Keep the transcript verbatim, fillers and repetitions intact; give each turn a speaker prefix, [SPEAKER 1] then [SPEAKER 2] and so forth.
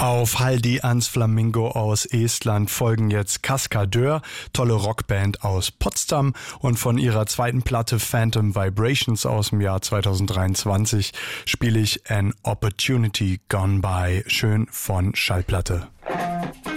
[SPEAKER 1] Auf Haldi ans Flamingo aus Estland folgen jetzt Kaskadeur, tolle Rockband aus Potsdam, und von ihrer zweiten Platte Phantom Vibrations aus dem Jahr zweitausenddreiundzwanzig spiele ich An Opportunity Gone By, schön von Schallplatte.